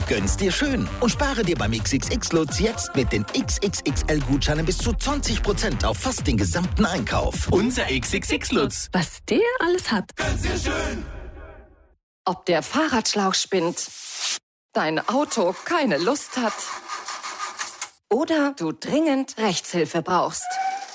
Gönn's dir schön und spare dir beim XXX-Lutz jetzt mit den XXXL-Gutscheinen bis zu 20% auf fast den gesamten Einkauf. Unser XXX-Lutz. Was der alles hat. Gönn's dir schön. Ob der Fahrradschlauch spinnt, dein Auto keine Lust hat oder du dringend Rechtshilfe brauchst.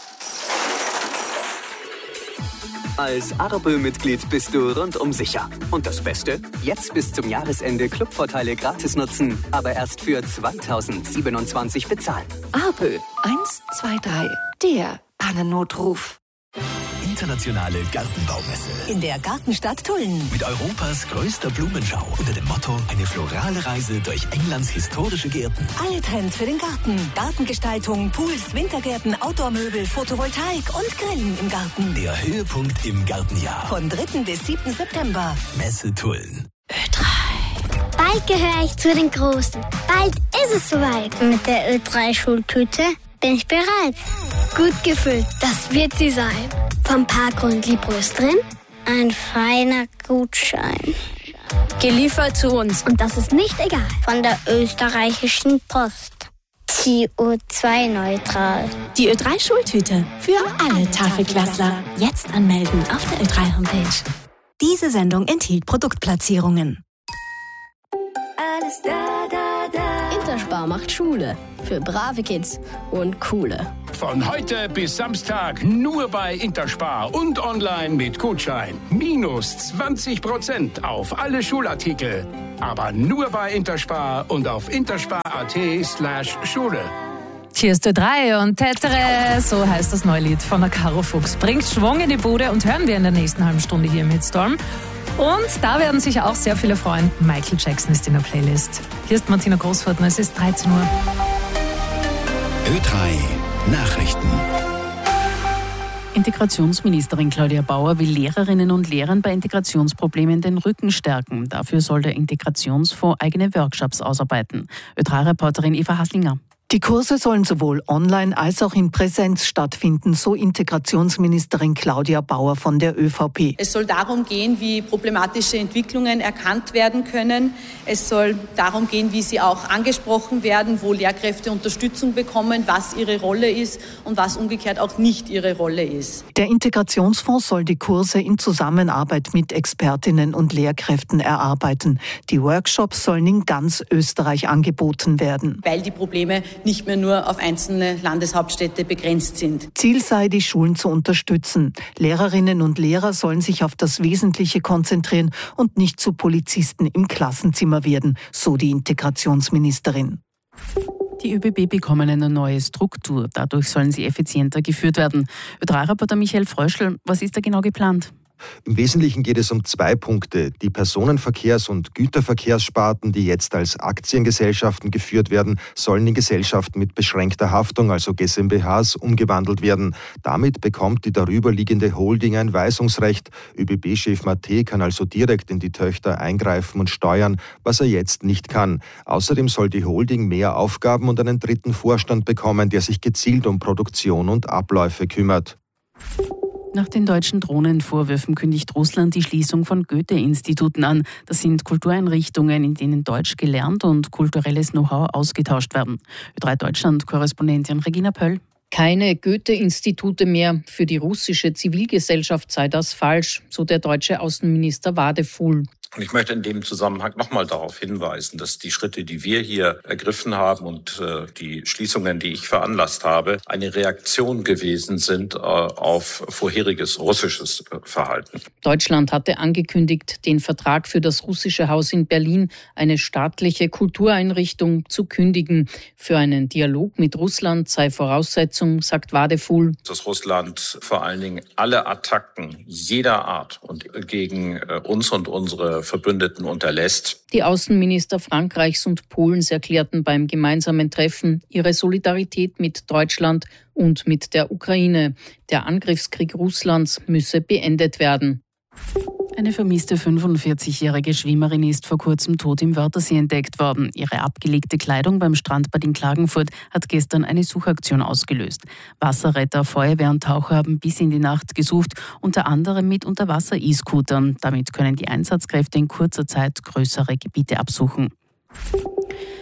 Als ARBÖ-Mitglied bist du rundum sicher. Und das Beste? Jetzt bis zum Jahresende Clubvorteile gratis nutzen, aber erst für 2027 bezahlen. ARBÖ 123, der Pannennotruf. Internationale Gartenbaumesse. In der Gartenstadt Tulln. Mit Europas größter Blumenschau unter dem Motto eine florale Reise durch Englands historische Gärten. Alle Trends für den Garten. Gartengestaltung, Pools, Wintergärten, Outdoor-Möbel, Photovoltaik und Grillen im Garten. Der Höhepunkt im Gartenjahr. Von 3. bis 7. September. Messe Tulln. Ö3. Bald gehöre ich zu den Großen. Bald ist es soweit. Mit der Ö3-Schultüte bin ich bereit. Gut gefüllt, das wird sie sein. Vom Parkgrund Libros drin, ein feiner Gutschein. Geliefert zu uns. Und das ist nicht egal. Von der österreichischen Post. CO2-neutral. Die Ö3-Schultüte für alle Tafelklassler. Jetzt anmelden auf der Ö3-Homepage. Diese Sendung enthielt Produktplatzierungen. Alles da, da, da. Interspar macht Schule für brave Kids und coole. Von heute bis Samstag nur bei Interspar und online mit Gutschein. Minus 20% auf alle Schulartikel. Aber nur bei Interspar und auf interspar.at/Schule. Hier ist Ö3 und Tetere, so heißt das neue Lied von der Caro Fuchs. Bringt Schwung in die Bude und hören wir in der nächsten halben Stunde hier im Hitstorm. Und da werden sich auch sehr viele freuen. Michael Jackson ist in der Playlist. Hier ist Martina Großviertner, es ist 13 Uhr. Ö3 Nachrichten. Integrationsministerin Claudia Bauer will Lehrerinnen und Lehrern bei Integrationsproblemen den Rücken stärken. Dafür soll der Integrationsfonds eigene Workshops ausarbeiten. Ö3-Reporterin Eva Haslinger. Die Kurse sollen sowohl online als auch in Präsenz stattfinden, so Integrationsministerin Claudia Bauer von der ÖVP. Es soll darum gehen, wie problematische Entwicklungen erkannt werden können. Es soll darum gehen, wie sie auch angesprochen werden, wo Lehrkräfte Unterstützung bekommen, was ihre Rolle ist und was umgekehrt auch nicht ihre Rolle ist. Der Integrationsfonds soll die Kurse in Zusammenarbeit mit Expertinnen und Lehrkräften erarbeiten. Die Workshops sollen in ganz Österreich angeboten werden. Weil die Probleme nicht mehr nur auf einzelne Landeshauptstädte begrenzt sind. Ziel sei, die Schulen zu unterstützen. Lehrerinnen und Lehrer sollen sich auf das Wesentliche konzentrieren und nicht zu Polizisten im Klassenzimmer werden, so die Integrationsministerin. Die ÖBB bekommen eine neue Struktur. Dadurch sollen sie effizienter geführt werden. Ö3-Reporter Michael Fröschl, was ist da genau geplant? Im Wesentlichen geht es um 2 Punkte. Die Personenverkehrs- und Güterverkehrssparten, die jetzt als Aktiengesellschaften geführt werden, sollen in Gesellschaften mit beschränkter Haftung, also GmbHs, umgewandelt werden. Damit bekommt die darüberliegende Holding ein Weisungsrecht. ÖBB-Chef Maté kann also direkt in die Töchter eingreifen und steuern, was er jetzt nicht kann. Außerdem soll die Holding mehr Aufgaben und einen dritten Vorstand bekommen, der sich gezielt um Produktion und Abläufe kümmert. Nach den deutschen Drohnenvorwürfen kündigt Russland die Schließung von Goethe-Instituten an. Das sind Kultureinrichtungen, in denen Deutsch gelernt und kulturelles Know-how ausgetauscht werden. Ö3 Deutschland-Korrespondentin Regina Pöll. Keine Goethe-Institute mehr. Für die russische Zivilgesellschaft sei das falsch, so der deutsche Außenminister Wadefuhl. Und ich möchte in dem Zusammenhang nochmal darauf hinweisen, dass die Schritte, die wir hier ergriffen haben und die Schließungen, die ich veranlasst habe, eine Reaktion gewesen sind auf vorheriges russisches Verhalten. Deutschland hatte angekündigt, den Vertrag für das russische Haus in Berlin, eine staatliche Kultureinrichtung, zu kündigen. Für einen Dialog mit Russland sei Voraussetzung, sagt Wadefuhl, dass Russland vor allen Dingen alle Attacken jeder Art und gegen uns und unsere Verbündeten unterlässt. Die Außenminister Frankreichs und Polens erklärten beim gemeinsamen Treffen ihre Solidarität mit Deutschland und mit der Ukraine. Der Angriffskrieg Russlands müsse beendet werden. Eine vermisste 45-jährige Schwimmerin ist vor kurzem tot im Wörthersee entdeckt worden. Ihre abgelegte Kleidung beim Strandbad in Klagenfurt hat gestern eine Suchaktion ausgelöst. Wasserretter, Feuerwehr und Taucher haben bis in die Nacht gesucht, unter anderem mit Unterwasser-E-Scootern. Damit können die Einsatzkräfte in kurzer Zeit größere Gebiete absuchen.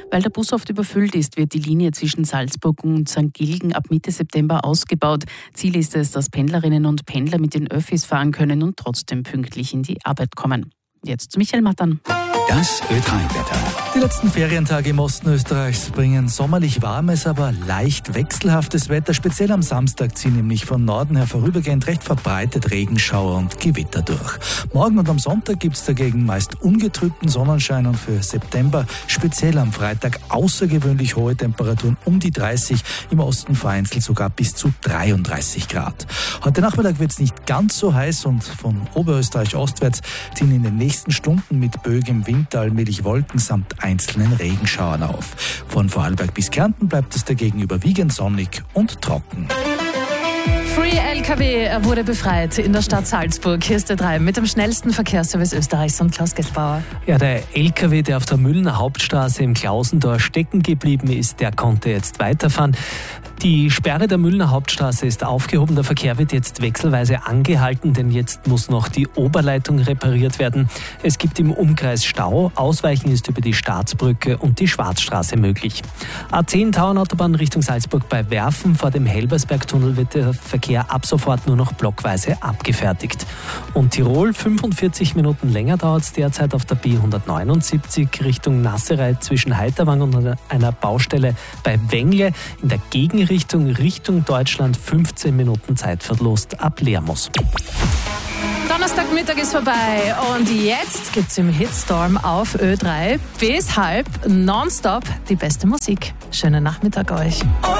Weil der Bus oft überfüllt ist, wird die Linie zwischen Salzburg und St. Gilgen ab Mitte September ausgebaut. Ziel ist es, dass Pendlerinnen und Pendler mit den Öffis fahren können und trotzdem pünktlich in die Arbeit kommen. Jetzt zu Michael Mattern. Das Ö3-Wetter. Die letzten Ferientage im Osten Österreichs bringen sommerlich warmes, aber leicht wechselhaftes Wetter. Speziell am Samstag ziehen nämlich von Norden her vorübergehend recht verbreitet Regenschauer und Gewitter durch. Morgen und am Sonntag gibt es dagegen meist ungetrübten Sonnenschein und für September speziell am Freitag außergewöhnlich hohe Temperaturen um die 30, im Osten vereinzelt sogar bis zu 33 Grad. Heute Nachmittag wird es nicht ganz so heiß und von Oberösterreich ostwärts ziehen in den nächsten Stunden mit böigem Wind allmählich Wolken samt einzelnen Regenschauern auf. Von Vorarlberg bis Kärnten bleibt es dagegen überwiegend sonnig und trocken. Free LKW wurde befreit in der Stadt Salzburg. Hier ist der Ö3 mit dem schnellsten Verkehrsservice Österreichs und Klaus Geldbauer. Ja, der LKW, der auf der Müllner Hauptstraße im Klausentor stecken geblieben ist, der konnte jetzt weiterfahren. Die Sperre der Müllner Hauptstraße ist aufgehoben. Der Verkehr wird jetzt wechselweise angehalten, denn jetzt muss noch die Oberleitung repariert werden. Es gibt im Umkreis Stau. Ausweichen ist über die Staatsbrücke und die Schwarzstraße möglich. A10 Tauernautobahn Richtung Salzburg bei Werfen. Vor dem Helbersbergtunnel wird der Verkehr ab sofort nur noch blockweise abgefertigt. Und Tirol, 45 Minuten länger dauert es derzeit auf der B179 Richtung Nassereit zwischen Heiterwang und einer Baustelle bei Wengle. In der Gegenrichtung Richtung Deutschland 15 Minuten Zeitverlust ab Lermoos. Donnerstagmittag ist vorbei und jetzt gibt's im Hitstorm auf Ö3 bis halb nonstop die beste Musik. Schönen Nachmittag euch.